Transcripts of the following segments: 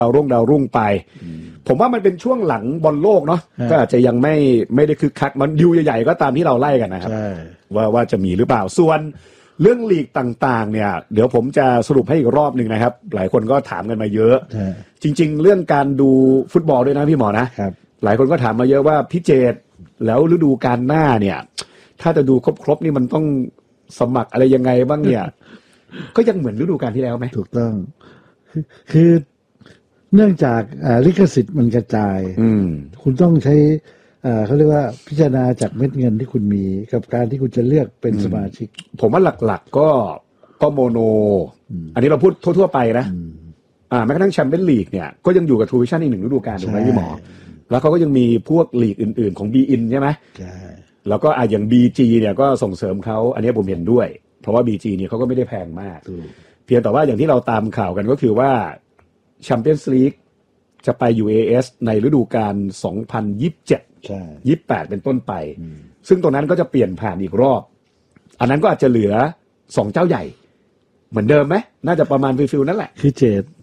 ดาวรุ่งไปผมว่ามันเป็นช่วงหลังบอลโลกเนาะก็อาจจะยังไม่ได้คึกคักมันดิวใหญ่ๆก็ตามที่เราไล่กันนะครับว่าจะมีหรือเปล่าส่วนเรื่องลีกต่างๆเนี่ยเดี๋ยวผมจะสรุปให้อีกรอบนึงนะครับหลายคนก็ถามกันมาเยอะจริงๆเรื่องการดูฟุตบอลด้วยนะพี่หมอนะหลายคนก็ถามมาเยอะว่าพี่เจตแล้วฤดูกาลหน้าเนี่ยถ้าจะดูครบนี่มันต้องสมัครอะไรยังไงบ้างเนี่ยก็ยังเหมือนฤดูกาลที่แล้วไหมถูกต้องคือเนื่องจากลิขสิทธิ์มันกระจายคุณต้องใช้เขาเรียกว่าพิจารณาจากเม็ดเงินที่คุณมีกับการที่คุณจะเลือกเป็นสมาชิกผมว่าหลักๆก็โมโนอันนี้เราพูดทั่วๆไปนะแม้กระทั่งแชมเปี้ยนลีกเนี่ยก็ยังอยู่กับทูวิชั่นอีก1ฤดูกาลถูกไหมพี่หมอแล้วเขาก็ยังมีพวกลีกอื่นๆของ B-IN ใช่ไหมใช่แล้วก็อย่าง BG เนี่ยก็ส่งเสริมเขาอันนี้ผมเห็นด้วยเพราะว่า BG เนี่ยเขาก็ไม่ได้แพงมากเพียงแต่ว่าอย่างที่เราตามข่าวกันก็คือว่าแชมเปี้ยนส์ลีกจะไป UAS ในฤดูกาล2027ใช่28เป็นต้นไปซึ่งตรงนั้นก็จะเปลี่ยนผ่านอีกรอบอันนั้นก็อาจจะเหลือ2เจ้าใหญ่เหมือนเดิมไหมน่าจะประมาณฟิลนั่นแหละคือเจด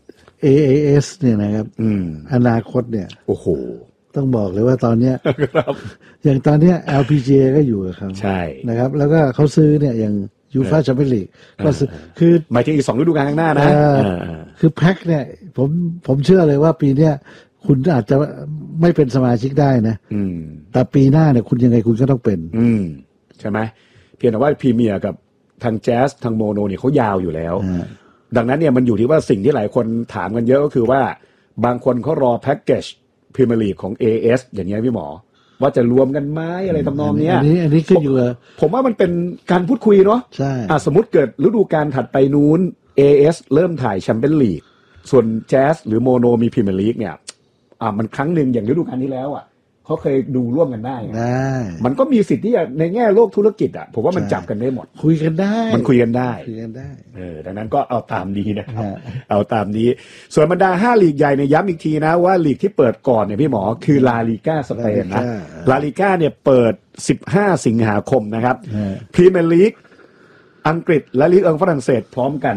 AAS เนี่ยนะครับอนาคตเนี่ยโอ้โหต้องบอกเลยว่าตอนเนี้ยอย่างตอนเนี้ย LPGA ก็อยู่กับเขาใช่นะครับแล้วก็เขาซื้อเนี่ยอย่างยูฟ่าแชมเปี้ยนลีกก็คือหมายถึงอีก2ฤดูกาลข้างหน้านะคือแพ็คเนี่ยผมเชื่อเลยว่าปีเนี้ยคุณอาจจะไม่เป็นสมาชิกได้นะแต่ปีหน้าเนี่ยคุณยังไงคุณก็ต้องเป็นใช่ไหมเพียงแต่ว่าพรีเมียร์กับทางแจ๊สทางโมโนเนี่ยเขายาวอยู่แล้วดังนั้นเนี่ยมันอยู่ที่ว่าสิ่งที่หลายคนถามกันเยอะก็คือว่าบางคนเขารอแพ็คเกจพรีเมียร์ลีกของ AS อย่างเงี้ยพี่หมอว่าจะรวมกันไหมอะไรทำนองเนี้ยอันนี้ขึ้นอยู่ผมว่ามันเป็นการพูดคุยเนาะใช่สมมติเกิดฤดูกาลถัดไปนู้น AS เริ่มถ่ายแชมเปี้ยนลีกส่วนแจ๊สหรือโมโนมีพรีเมียร์ลีกเนี่ยมันครั้งหนึ่งอย่างฤดูกาลที่แล้วเขาเคยดูร่วมกันได้มันก็มีสิทธิ์ที่จะในแง่โลกธุรกิจผมว่ามันจับกันได้หมดคุยกันได้มันคุยกันได้ดังนั้นก็เอาตามนี้นะครับเอาตามนี้ส่วนบรรดา5ลีกใหญ่เนี่ยย้ำอีกทีนะว่าลีกที่เปิดก่อนเนี่ยพี่หมอคือลาลีก้าสเปนนะลาลีก้าเนี่ยเปิด15สิงหาคมนะครับพรีเมียร์ลีกอังกฤษและลีกฝรั่งเศสพร้อมกัน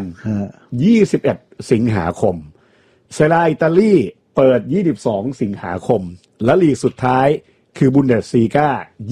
21สิงหาคมเซเรียอิตาลีเปิด22สิงหาคมและลีกสุดท้ายคือบุนเดสซีกา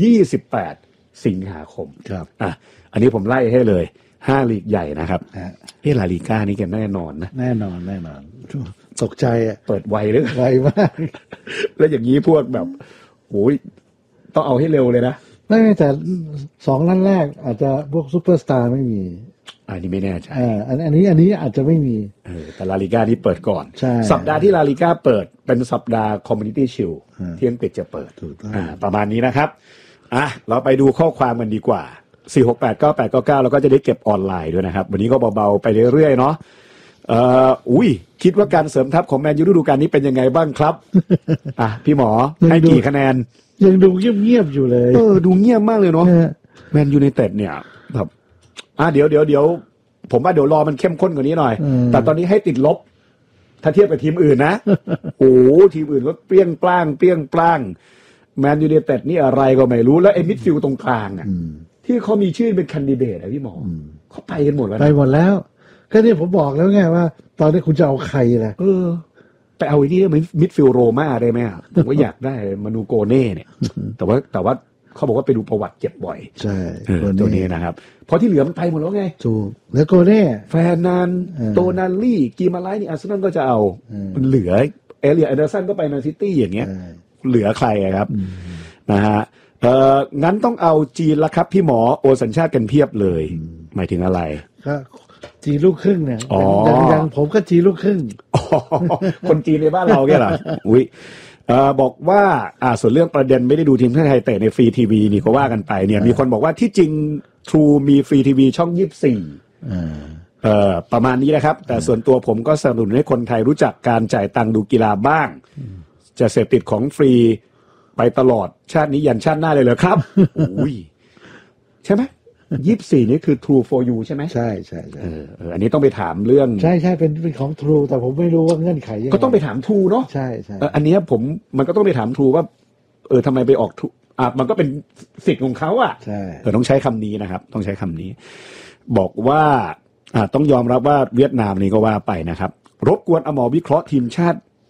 28สิงหาคมครับอันนี้ผมไล่ให้เลย5ลีกใหญ่นะครับลาลีก้านี่แกแน่นอนนะแน่นอนตกใจเปิดไวหรือไวมากแล้วอย่างนี้พวกแบบโอ้ยต้องเอาให้เร็วเลยนะไม่แต่2นัดแรกอาจจะพวกซุปเปอร์สตาร์ไม่มีอันนี้ไม่แน่ใจอันนี้อาจจะไม่มีแต่ลาลิก้านี่เปิดก่อนสัปดาห์ที่ลาลิก้าเปิดเป็นสัปดาห์คอมมูนิตี้ชิลที่อังกฤษจะเปิดประมาณนี้นะครับเราไปดูข้อความกันดีกว่า4689899แล้วก็จะได้เก็บออนไลน์ด้วยนะครับวันนี้ก็เบาๆไปเรื่อยๆเนาะคิดว่าการเสริมทัพของแมนยูฤดูกาลนี้เป็นยังไงบ้างครับพี่หมอให้กี่คะแนนยังดูเงียบๆอยู่เลยดูเงียบมากเลยเนาะแมนยูไนเต็ดเนี่ยแบบเดี๋ยวผมว่าเดี๋ยวรอมันเข้มข้นกว่านี้หน่อยแต่ตอนนี้ให้ติดลบถ้าเทียบกับทีมอื่นนะทีมอื่นก็เปรี้ยงปร้างแมนยูไนเต็ดนี่อะไรก็ไม่รู้แล้วไอ้มิดฟิลด์ตรงกลางที่เขามีชื่อเป็นแคนดิเดตพี่หมอเขาไปกันหมดแล้วไปหมดแล้วก็นี่ผมบอกแล้วไงว่าตอนนี้คุณจะเอาใครล่ะไปเอาไอ้นี่มิดฟิลด์โรม่าได้ไหมผมก็อยากได้มานูโกเน่เนี่ยแต่ว่าเขาบอกว่าไปดูประวัติเจ็บบ่อยใช่ตัวนี้นะครับเพราะที่เหลือมันไปหมดแล้วไงถูกแล้วโกเน่แฟนนันโตนัลลี่กีมาไลนี่อาร์เซนอลก็จะเอามันเหลือเอเลียแอนเดอร์สันก็ไปแมนซิตี้อย่างเงี้ยเหลือใครครับนะฮะงั้นต้องเอาจีนละครับพี่หมอโอสัญชาติกันเพียบเลยหมายถึงอะไรก็จีนลูกครึ่งเนี่ยอย่างผมก็จีนลูกครึ่งคนจีนในบ้านเราเนี่ยเหรอบอกว่าส่วนเรื่องประเด็นไม่ได้ดูทีมชาติไทยเตะในฟรีทีวีนี่ก็ว่ากันไปเนี่ยมีคนบอกว่าที่จริง True มีฟรีทีวีช่อง24ประมาณนี้นะครับแต่ส่วนตัวผมก็สนับสนุนให้คนไทยรู้จักการจ่ายตังค์ดูกีฬาบ้างจะเสพติดของฟรีไปตลอดชาตินี้ยันชาติหน้าเลยเหรอครับใช่ไหม24นี่คือ True for you ใช่ไหมใช่อันนี้ต้องไปถามเรื่องใช่เป็นของ True แต่ผมไม่รู้ว่าเงื่อนไขยังไงก็ต้องไปถาม True เนาะใช่อันนี้มันก็ต้องไปถาม True ว่าทำไมไปออกมันก็เป็นสิทธิ์ของเขาใช่ต้องใช้คำนี้นะครับต้องใช้คำนี้บอกว่าต้องยอมรับว่าเวียดนามนี่ก็ว่าไปนะครับรบกวนหมอวิเคราะห์ทีมชาติ